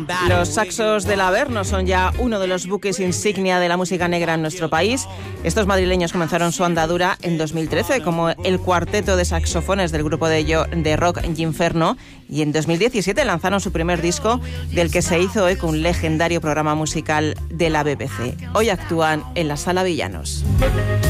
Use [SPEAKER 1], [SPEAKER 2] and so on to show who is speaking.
[SPEAKER 1] Los Saxos del Averno son ya uno de los buques insignia de la música negra en nuestro país. Estos madrileños comenzaron su andadura en 2013 como el cuarteto de saxofones del grupo de rock Ginferno, y en 2017 lanzaron su primer disco, del que se hizo eco un legendario programa musical de la BBC. Hoy actúan en la Sala Villanos.